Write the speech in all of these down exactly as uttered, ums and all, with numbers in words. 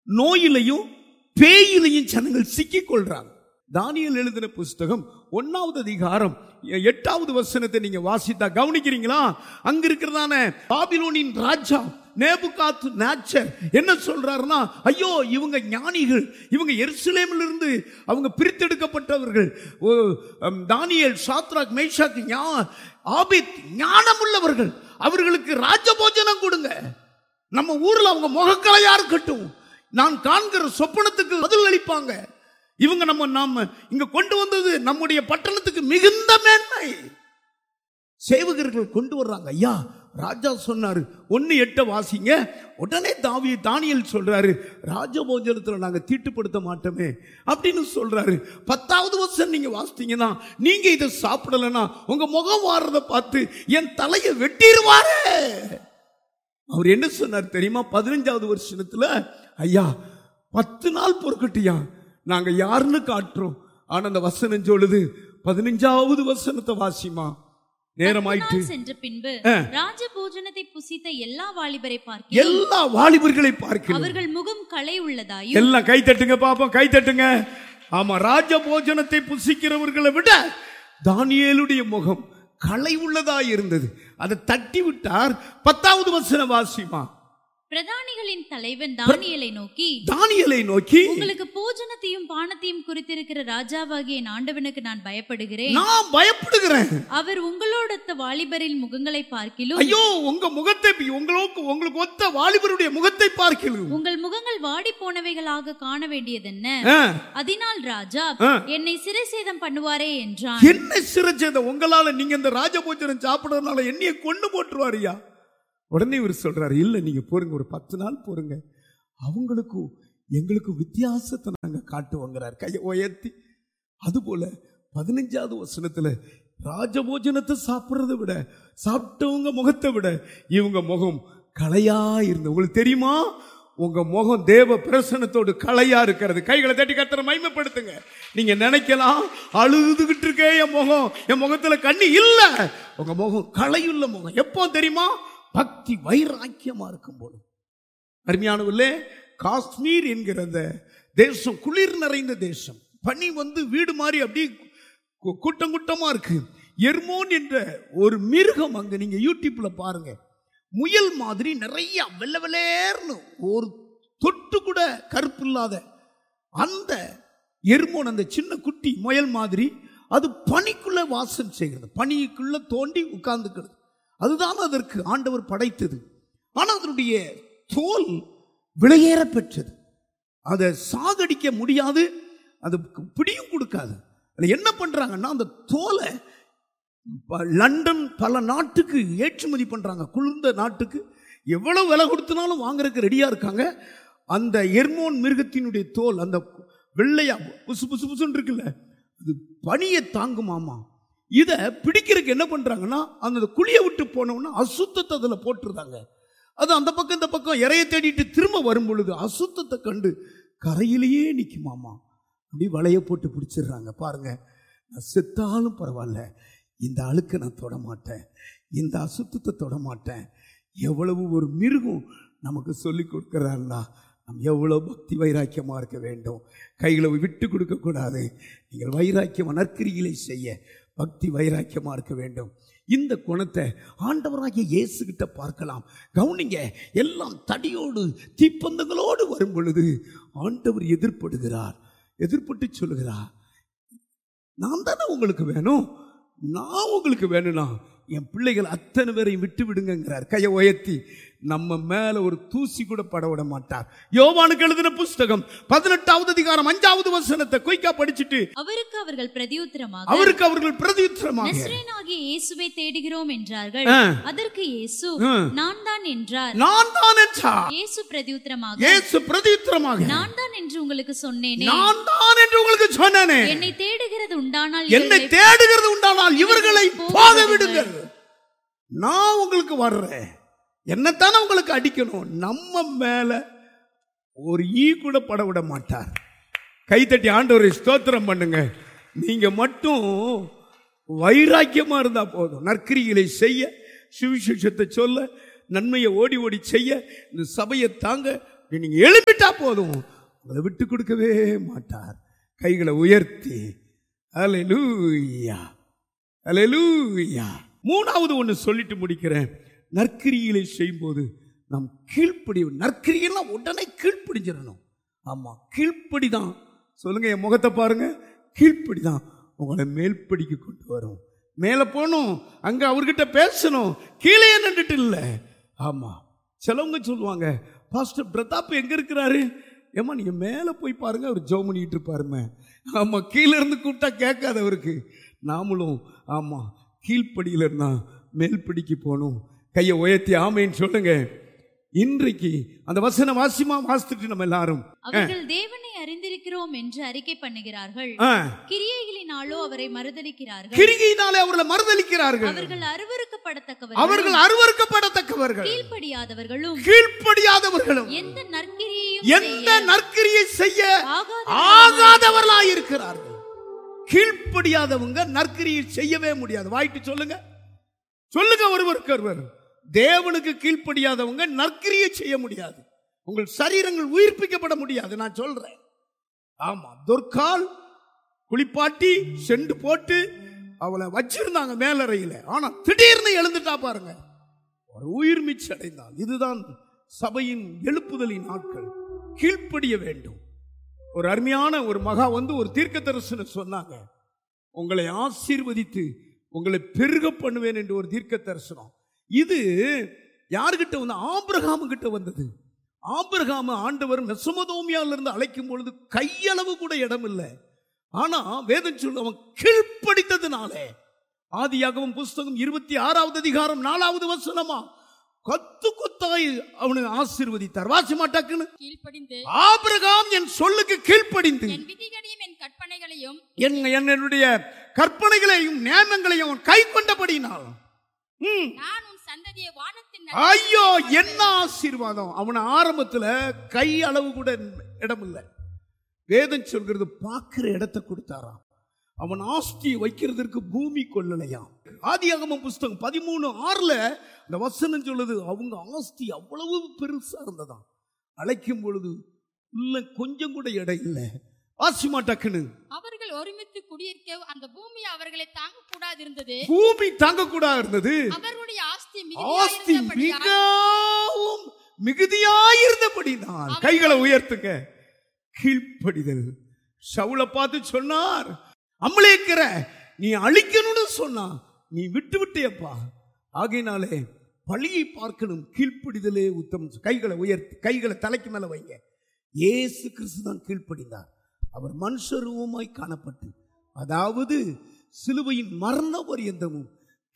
நோயிலையும் பேயிலையும் ஜனங்கள் சிக்கிக் கொள்றாங்க. தானியேல் எழுதின புஸ்தகம் ஒன்னாவது அதிகாரம் எட்டாவது வசனத்தை நீங்க வாசித்தா கவனிக்கிறீங்களா? அங்க இருக்கிறதான பாபிலோனின் ராஜா நேபுகாத் நேச்சர் என்ன சொல்றாருன்னா, ஐயோ இவங்க ஞானிகள், இவங்க எருசலேமில் இருந்து அவங்க பிரித்தெடுக்கப்பட்டவர்கள், தானியேல் சாத்ராக் மேஷாக் ஆபேத் ஞானம் உள்ளவர்கள், அவர்களுக்கு ராஜபோஜனம் கொடுங்க, நம்ம ஊர்ல அவங்க முகக்கலையா இருக்கட்டும், நான் காண்கிற சொப்பனத்துக்கு பதில் அளிப்பாங்க. இவங்க நம்ம நாம இங்க கொண்டு வந்தது நம்முடைய பட்டணத்துக்கு மிகுந்த மேன்மை. சேவகர்கள் கொண்டு வர்றாங்க. ஐயா ராஜா சொன்னாரு, ஒன்னு எட்ட வாசிங்க. உடனே தாவி தானியேல் சொல்றாரு, ராஜபோஜனத்துல நாங்க தீட்டுப்படுத்த மாட்டோமே அப்படின்னு சொல்றாரு. பத்தாவது வருஷம் நீங்க வாசித்தீங்கன்னா, நீங்க இதை சாப்பிடலன்னா உங்க முகம் வாரத பார்த்து என் தலையை வெட்டிடுவாரு. அவர் என்ன சொன்னார் தெரியுமா? பதினஞ்சாவது வருஷத்துல, ஐயா பத்து நாள் பொறுக்கட்டியா, நாங்க யாருன்னு காட்டுறோம். ஆனா அந்த வசனம் சொல்லுது, பதினஞ்சாவது வசனத்தை வாசிமா. நேரமாயிற்று. சென்ற பின்பு ராஜபோஜனத்தை புசித்த எல்லா வாலிபரை பார்க்க எல்லா வாலிபர்களை பார்க்க அவர்கள் முகம் களை உள்ளதாயும். எல்லாம் கை தட்டுங்க பாப்போம், கை தட்டுங்க. ஆமா, ராஜபோஜனத்தை புசிக்கிறவர்களை விட தானியேலுடைய முகம் களை உள்ளதாய் இருந்தது. அதை தட்டி விட்டார். பத்தாவது வசனம் வாசிமா. பிரதானிகளின் தலைவன் தானியேலை நோக்கி தானியேலை நோக்கி உங்களுக்கு போஜனத்தையும் பானத்தையும் குறித்திருக்கிற ராஜாவாகிய ஆண்டவனுக்கு நான் பயப்படுகிறேன், நான் பயப்படுகிறேன். அவர் உங்களோட வாலிபரின் முகங்களை பார்க்கிலும், ஐயோ உங்க முகத்தை, உங்களுக்கு உங்களுக்கு ஒத்த வாலிபருடைய முகத்தை பார்க்கிலும் உங்கள் முகங்கள் வாடி போனவைகளாக காண வேண்டியதென்ன? அதனால் ராஜா என்னை சிறைசேதம் பண்ணுவாரே என்றான். என்ன சிறைசேதம்? உங்களால நீங்க இந்த ராஜபோஜனம் சாப்பிடுறதுனால என்னைய கொண்டு போட்டுருவாரியா? உடனே இவர் சொல்றாரு, இல்ல நீங்க போருங்க, ஒரு பத்து நாள் போருங்க, அவங்களுக்கும் எங்களுக்கும் வித்தியாசத்தை நாங்க காட்டுவோங்கிறார் கையை உயர்த்தி. அதுபோல பதினஞ்சாவது வசனத்துல ராஜபோஜனத்தை சாப்பிட்றதை விட, சாப்பிட்டவங்க முகத்தை விட இவங்க முகம் களையா இருந்த. உங்களுக்கு தெரியுமா, உங்க முகம் தேவ பிரசன்னத்தோடு களையா இருக்கிறது. கைகளை தட்டி கர்த்தரை மகிமைப்படுத்துங்க. நீங்க நினைக்கலாம், அழுதுகிட்டு இருக்கே என் முகம், என் முகத்துல கண்ணி இல்ல. உங்க முகம் களையுள்ள முகம். எப்போ தெரியுமா? பக்தி வைராக்கியமா இருக்கும் போது. அருமையானவர்களே, காஷ்மீர் என்கிற அந்த தேசம் குளிர் நிறைந்த தேசம். பனி வந்து வீடு மாதிரி அப்படி கூட்டம் கூட்டமா இருக்கு. எர்மோன் என்ற ஒரு மிருகம் அங்க நீங்க யூடியூப்ல பாருங்க, முயல் மாதிரி நிறைய வெள்ளை வெள்ளேர்னு, ஒரு தொட்டு கூட கருப்பு இல்லாத அந்த எர்மோன், அந்த சின்ன குட்டி முயல் மாதிரி, அது பனிக்குள்ள வாசம் செய்கிறது, பனிக்குள்ள தோண்டி உட்கார்ந்துக்கிறது. அதுதான் அதற்கு ஆண்டவர் படைத்தது. ஆனால் அதனுடைய தோல் விலையேற பெற்றது. அதை சாகடிக்க முடியாது, அது பிடியும் கொடுக்காது. என்ன பண்றாங்கன்னா, அந்த தோலை லண்டன் பல நாட்டுக்கு ஏற்றுமதி பண்றாங்க. குளிர்ந்த நாட்டுக்கு எவ்வளவு விலை கொடுத்தனாலும் வாங்குறதுக்கு ரெடியா இருக்காங்க. அந்த எர்மோன் மிருகத்தினுடைய தோல், அந்த வெள்ளையா புசு புசு புசுன்னு இருக்குல்ல, அது பனியை தாங்குமாமா. இதை பிடிக்கிறதுக்கு என்ன பண்றாங்கன்னா, அந்த குழியை விட்டு போனோம்னா அசுத்தத்தை அதில் போட்டுருந்தாங்க. அது அந்த பக்கம் இந்த பக்கம் இறைய தேடிட்டு திரும்ப வரும் பொழுது அசுத்தத்தை கண்டு கரையிலேயே நிற்குமாமா. அப்படி வளைய போட்டு பிடிச்சிடுறாங்க. பாருங்க, நான் செத்தாலும் பரவாயில்ல, இந்த அழுக்க நான் தொட மாட்டேன், இந்த அசுத்தத்தை தொட மாட்டேன். எவ்வளவு ஒரு மிருகம் நமக்கு சொல்லி கொடுக்கிறாங்களா, நம்ம எவ்வளோ பக்தி வைராக்கியமாக இருக்க வேண்டும். கைகளை விட்டு கொடுக்க கூடாது. நீங்கள் வைராக்கியம் நற்கிரிகளை செய்ய பக்தி வைராக்கியமாக இருக்க வேண்டும். இந்த குணத்தை ஆண்டவராகிய இயேசு கிட்ட பார்க்கலாம். கவனிங்க, எல்லாம் தடியோடு தீப்பந்தங்களோடு வரும் பொழுது ஆண்டவர் எதிர்ப்படுகிறார். எதிர்பட்டு சொல்லுகிறார், நான் தானே உங்களுக்கு வேணும், நான் உங்களுக்கு வேணும்னா என் பிள்ளைகள் அத்தனை பேரையும் விட்டு விடுங்கிறார். கையை உயர்த்தி. நம்ம மேல ஒரு தூசி கூட பட விட மாட்டார். யோவானுக்கு எழுதின புஸ்தகம் பதினெட்டாவது அதிகாரம் அஞ்சாவது வசனத்தை குயிக்கா படிச்சுட்டு, அவருக்கு அவர்கள் பிரதியுத்தரமாக அவருக்கு அவர்கள் பிரதியுத்தரமாக நசரேயனாகிய இயேசுவை தேடுகிறோம் என்றார்கள். அதற்கு இயேசு நான் தான் என்றார். நான் தான் என்றார். இயேசு பிரதியுத்தரமாக இயேசு பிரதியுத்தரமாக நான் தான் என்று உங்களுக்கு சொன்னேனே, நான் தான் என்று உங்களுக்கு சொன்னேனே. என்னை தேடுகிறது உண்டானால் என்னை தேடுகிறது உண்டானால் இவர்களை போக விடுங்கள். நான் உங்களுக்கு வர்றேன், என்னத்தானே உங்களுக்கு அடிக்கணும். நம்ம மேல ஒரு ஈ கூட பட விட மாட்டார். கைத்தட்டி ஆண்டவரை ஸ்தோத்திரம் பண்ணுங்க. நீங்க மட்டும் வைராக்கியமா இருந்தா போதும். நற்கிரிகளை செய்ய, சுவிசேஷத்தை சொல்ல, நன்மையை ஓடி ஓடி செய்ய, இந்த சபையை தாங்க, நீங்க எழுப்பிட்டா போதும், உங்களை விட்டு கொடுக்கவே மாட்டார். கைகளை உயர்த்தி அல்லேலூயா அல்லேலூயா. மூணாவது ஒன்று சொல்லிட்டு முடிக்கிறேன். நற்கிரிகளை செய்யும்போது நாம் கீழ்ப்படி. நற்கிரியெல்லாம் உடனே கீழ்ப்படிஞ்சிடணும். ஆமா, கீழ்ப்படிதான். சொல்லுங்க, என் முகத்தை பாருங்க, கீழ்ப்படிதான் உங்களை மேல்படிக்கு கொண்டு வரும். மேலே போகணும், அங்க அவர்கிட்ட பேசணும், கீழே நின்றுட்டு இல்லை. ஆமா, சிலவங்க சொல்லுவாங்க, பாஸ்டர் பிரதாப் எங்க இருக்கிறாரு? ஏமா நீங்க மேலே போய் பாருங்க, அவர் ஜெபம் பண்ணிட்டு இருப்பாருமே. ஆமா, கீழே இருந்து கூப்பிட்டா கேட்காது அவருக்கு. நாமளும் ஆமா கீழ்ப்படியில் இருந்தா மேல்படிக்கு போகணும். கையை உயர்த்தி ஆமேன்னு சொல்லுங்க. இன்றைக்கு அந்த வசனம் வாசிமா வாசித்துட்டு நம்ம எல்லாரும் அவர்கள் தேவனை அறிந்திருக்கிறோம் என்று அறிக்கை பண்ணுகிறார்கள், கிரியைகளினாலோ அவரை மறுதலிக்கிறார்கள். கிரியையினாலே அவர்களை மறுதலிக்கிறார்கள். அவர்கள் அருவருக்கப்படத்தக்கவர்கள், அவர்கள் அருவருக்கப்படத்தக்கவர்கள், கீழ்ப்படியாதவர்களும் கீழ்ப்படியாதவர்களும் எந்த நற்கிரியையும் எந்த நற்கிரியை செய்ய ஆகாதவர்களாய் இருக்கிறார்கள். கீழ்ப்படியாதவங்க நற்கிரியை செய்யவே முடியாது. வாய்ட்டு சொல்லுங்க, சொல்லுங்க ஒருவருக்கு ஒருவர். தேவனுக்கு கீழ்ப்படியாதவங்க நற்கிரியை செய்ய முடியாது. உங்கள் சரீரங்கள் உயிர்ப்பிக்கப்பட முடியாது. நான் சொல்றேன். ஆமா, தொற்கால் குளிப்பாட்டி செண்டு போட்டு அவளை வச்சிருந்தாங்க மேலறையில. ஆனா திடீர்னு எழுந்துட்டா பாருங்க, ஒரு உயிர் மீட்சி அடைந்தால். இதுதான் சபையின் எழுப்புதலின் நாட்கள். கீழ்ப்படிய வேண்டும். ஒரு அருமையான ஒரு மகா வந்து ஒரு தீர்க்க தரிசனம் சொன்னாங்க, உங்களை ஆசீர்வதித்து உங்களை பெருக பண்ணுவேன் என்று ஒரு தீர்க்க தரிசனம். இது யாருகிட்ட வந்து? ஆபிரகாம் கிட்ட வந்தது. ஆபிரகாம் ஆண்டவர் மெசொப்பொத்தாமியால இருந்து அழைக்கும் பொழுது கையளவு கூட இடம் இல்லை. ஆனா வேதம் சொல்ல அவன் கீழ்ப்படித்ததுனாலே, ஆதியாகமம் புஸ்தகம் இருபத்தி ஆறாவது அதிகாரம் நாலாவது வசனமா, கொத்து கொத்தாய் அவனை ஆசீர்வதித்தார். வாசி மாட்டாக்குன்னு கீழ்ப்படிந்து ஆபிரகாம் என் சொல்லுக்கு கீழ்ப்படிந்து என் விதிகளையும் என் கற்பனைகளையும் என்னுடைய கற்பனைகளையும் நியாயங்களையும் அவன் கை கொண்டபடினால் நான் உன் சந்ததியை வானத்தின் ஐயோ என்ன ஆசீர்வாதம். அவன் ஆரம்பத்துல கை அளவு கூட இடம் இல்லை. வேதம் சொல்கிறது பார்க்கிற இடத்தை கொடுத்தாராம். அவன் ஆஸ்தியை வைக்கிறதுக்கு பூமி கொள்ளலையாம். ஆதியாகமம் புஸ்தகம் பதிமூணு ஆறுல இந்த வசனம் சொல்லுது, அவங்க ஆஸ்தி அவ்வளவு பெருசா இருந்ததாம். அழைக்கும் பொழுது இல்ல கொஞ்சம் கூட இடம் இல்லை. ஆசிமா டக்குன்னு அவர்கள் ஒருமித்து குடியிருக்க அந்த பூமி அவர்களை தாங்க கூடாது இருந்தது. பூமி தாங்க கூடாது இருந்தது. அவர்களுடைய ஆஸ்தி ஆஸ்தி மிகவும் மிகுதியாயிருந்தபடினால். கைகளை உயர்த்துங்க. கீழ்ப்படிதல். சவுலை பார்த்து சொன்னார், அமலேக்கிற நீ அழிக்கணும்னு சொன்னா நீ விட்டு விட்டேப்பா. ஆகையினாலே பழியை பார்க்கணும், கீழ்ப்படிதலே உத்தமம். கைகளை உயர்த்தி கைகளை தலைக்கு மேல வைங்க. இயேசு கிறிஸ்து தான் கீழ்ப்படிந்தார். அவர் மனுஷரூபமாய் காணப்பட்டு, அதாவது சிலுவையின் மரண பரியந்தமும்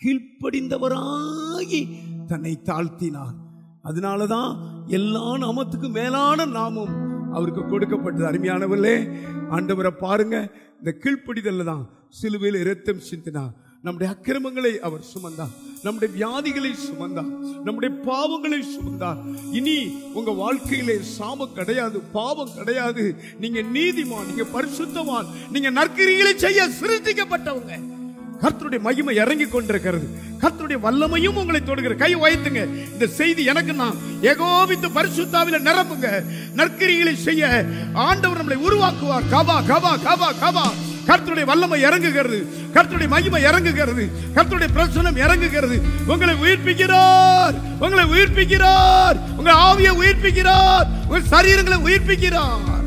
கீழ்ப்படிந்தவராகி தன்னை தாழ்த்தினார். அதனாலதான் எல்லா நாமத்துக்கும் மேலான நாமம் அவருக்கு கொடுக்கப்பட்டது. அருமையானவர்களே, ஆண்டவரை பாருங்க, இந்த கீழ்ப்படிதல்ல தான் சிலுவையில் இரத்தம் சிந்தினார். நம்முடைய அக்கிரமங்களை அவர் சுமந்தார், நம்முடைய வியாதிகளை சுமந்தார், நம்முடைய பாவங்களை சுமந்தார். இனி உங்க வாழ்க்கையிலே சாபம் கிடையாது, பாவம் கிடையாது. நீங்க நீதிமான், நீங்க பரிசுத்தவான், நீங்க நற்கிரிகளை செய்ய சிருஷ்டிக்கப்பட்டவங்க. கர்த்தருடைய மகிமை இறங்கி கொண்டிருக்கிறது. கர்த்தருடைய வல்லமையும் உங்களை தொடுகிற. கை உயர்த்துங்க. இந்த செய்தி எனக்கு நான் ஏகோபித்து பரிசுத்தாவில நிரம்புங்க. நற்கிரிகளை செய்ய ஆண்டவர் நம்மளை உருவாக்குவார். கபா கபா கபா கபா. கர்த்தருடைய வல்லமை இறங்குகிறது, கர்த்தருடைய மகிமை இறங்குகிறது, கர்த்தருடைய பிரசன்னம் இறங்குகிறது. உங்களை உயிர்ப்பிக்கிறார், உங்களை உயிர்ப்பிக்கிறார், உங்க ஆவியை உயிர்ப்பிக்கிறார், உங்க சரீரங்களை உயிர்ப்பிக்கிறார்.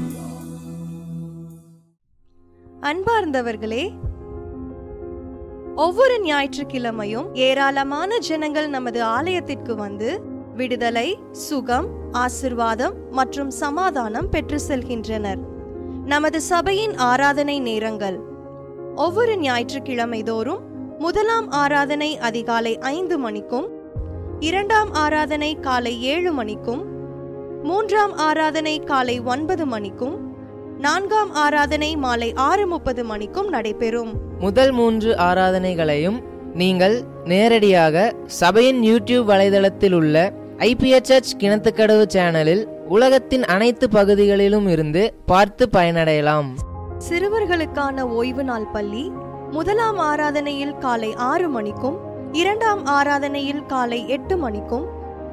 அன்பார்ந்தவர்களே, ஒவ்வொரு ஞாயிற்றுக்கிழமையும் ஏராளமான ஜனங்கள் நமது ஆலயத்திற்கு வந்து விடுதலை, சுகம், ஆசிர்வாதம் மற்றும் சமாதானம் பெற்று செல்கின்றனர். நமது சபையின் ஆராதனை நேரங்கள்: ஒவ்வொரு ஞாயிற்றுக்கிழமை தோறும் முதலாம் ஆராதனை அதிகாலை ஐந்து மணிக்கும், இரண்டாம் ஆராதனை காலை ஏழு மணிக்கும், மூன்றாம் ஆராதனை காலை ஒன்பது மணிக்கும், நான்காம் ஆராதனை மாலை ஆறு முப்பது மணிக்கும் நடைபெறும். முதல் மூன்று ஆராதனைகளையும் நீங்கள் நேரடியாக சபையின் யூடியூப் வலைதளத்தில் உள்ள ஐபிஎச் சர்ச் கிணத்துக்கடவு சேனலில் உலகத்தின் அனைத்து பகுதிகளிலும் இருந்து பார்த்து பயனடையலாம். சிறுவர்களுக்கான ஓய்வு நாள் பள்ளி முதலாம் ஆராதனையில் காலை ஆறு மணிக்கும், இரண்டாம் ஆராதனையில் காலை எட்டு மணிக்கும்,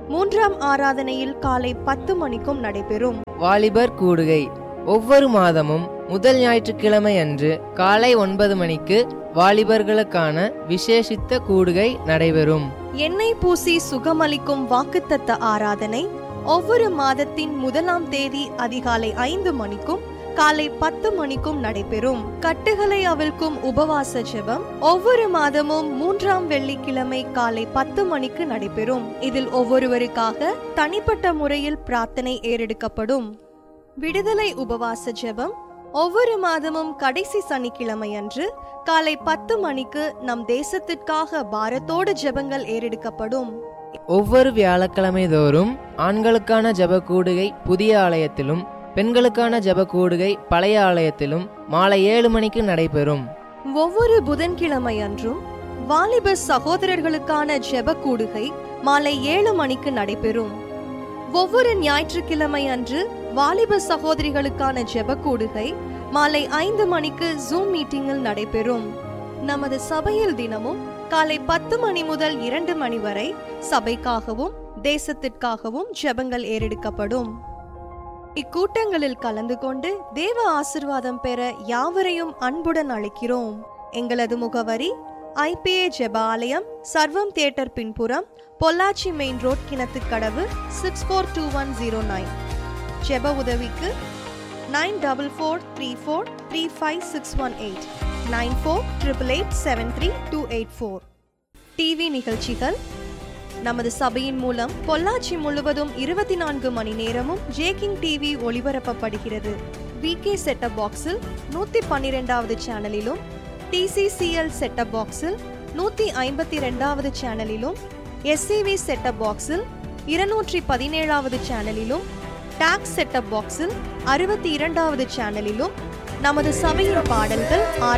மூன்றாம் ஆராதனையில் காலை பத்து மணிக்கும் நடைபெறும். வாலிபர் கூடுகை ஒவ்வொரு மாதமும் முதல் ஞாயிற்றுக்கிழமை அன்று காலை ஒன்பது மணிக்கு வாலிபர்களுக்கான விசேஷித்த கூடுகை நடைபெறும். எண்ணெய் பூசி சுகமளிக்கும் வாக்குத்தத்த ஆராதனை ஒவ்வொரு மாதத்தின் முதலாம் தேதி அதிகாலை ஐந்து மணிக்கும் காலை பத்து மணிக்கும் நடைபெறும். கட்டுகளை அவிழ்க்கும் உபவாச ஜெபம் ஒவ்வொரு மாதமும் மூன்றாம் வெள்ளிக்கிழமை காலை பத்து மணிக்கு நடைபெறும். இதில் ஒவ்வொருவருக்காக தனிப்பட்ட முறையில் பிரார்த்தனை ஏறெடுக்கப்படும். விடுதலை உபவாச ஜெபம் ஒவ்வொரு மாதமும் கடைசி சனிக்கிழமை அன்று காலை பத்து மணிக்கு நம் தேசத்திற்காக பாரத்தோடு ஜெபங்கள் ஏறெடுக்கப்படும். ஒவ்வொரு வியாழக்கிழமை தோறும் ஆண்களுக்கான ஜெப கூடுகை புதிய ஆலயத்திலும் பெண்களுக்கான ஜெப கூடுகை பழைய ஆலயத்திலும் மாலை ஏழு மணிக்கு நடைபெறும். ஒவ்வொரு புதன்கிழமை அன்றும் வாலிப சகோதரர்களுக்கான ஜெப கூடுகை மாலை ஏழு மணிக்கு நடைபெறும். ஒவ்வொரு ஞாயிற்றுக்கிழமை அன்று வாலிப சகோதரிகளுக்கான ஜெப கூடுகை மாலை ஐந்து மணிக்கு ஜூம் மீட்டிங்கில் நடைபெறும். நமது சபையில் தினமும் காலை பத்து மணி முதல் இரண்டு மணி வரை சபைக்காகவும் தேசத்திற்காகவும் ஜெபங்கள் ஏறெடுக்கப்படும். இக்கூட்டங்களில் கலந்து கொண்டு தேவ ஆசீர்வாதம் பெற யாவரையும் அன்புடன் அழைக்கிறோம். எங்களது முகவரி ஐபிஏ ஜெப ஆலயம், சர்வம் தியேட்டர் பின்புறம், Pollachi main road, Kinathukadavu, six four two one zero nine. ஜெப உதவிக்கு nine double four three four three five six one eight, nine four triple eight seven three two eight four. TV நிகழ்ச்சிகள் நமது சபையின் மூலம் பொள்ளாச்சி முழுவதும் இருபத்தி நான்கு மணி நேரமும் ஜேகிங் டிவி ஒளிபரப்பப்படுகிறது. விகே செட்டப் பாக்ஸில் நூத்தி பன்னிரெண்டாவது சேனலிலும், டிசிசிஎல் செட்டப் பாக்ஸில் நூத்தி ஐம்பத்தி ரெண்டாவது சேனலிலும், எஸ்சிவி செட்டப் பாக்ஸில் இருநூற்றி பதினேழாவது சேனலிலும், டாக்ஸ் செட்டப் பாக்ஸில் அறுபத்தி இரண்டாவது சேனலிலும் நமது சபையின் பாடல்கள்